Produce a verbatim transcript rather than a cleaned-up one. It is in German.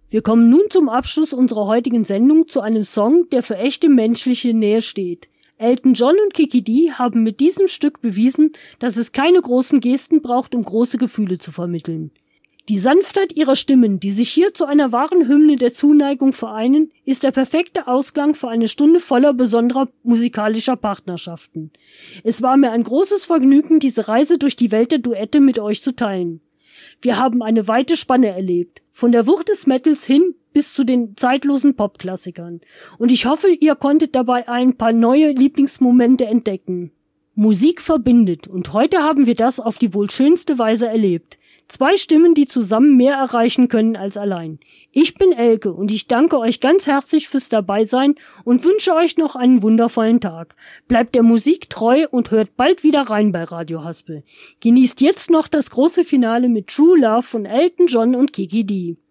Wir kommen nun zum Abschluss unserer heutigen Sendung zu einem Song, der für echte menschliche Nähe steht. Elton John und Kiki Dee haben mit diesem Stück bewiesen, dass es keine großen Gesten braucht, um große Gefühle zu vermitteln. Die Sanftheit ihrer Stimmen, die sich hier zu einer wahren Hymne der Zuneigung vereinen, ist der perfekte Ausklang für eine Stunde voller besonderer musikalischer Partnerschaften. Es war mir ein großes Vergnügen, diese Reise durch die Welt der Duette mit euch zu teilen. Wir haben eine weite Spanne erlebt, von der Wucht des Metals hin bis zu den zeitlosen Popklassikern. Und ich hoffe, ihr konntet dabei ein paar neue Lieblingsmomente entdecken. Musik verbindet, und heute haben wir das auf die wohl schönste Weise erlebt. Zwei Stimmen, die zusammen mehr erreichen können als allein. Ich bin Elke und ich danke euch ganz herzlich fürs Dabeisein und wünsche euch noch einen wundervollen Tag. Bleibt der Musik treu und hört bald wieder rein bei Radio Haspel. Genießt jetzt noch das große Finale mit True Love von Elton John und Kiki Dee.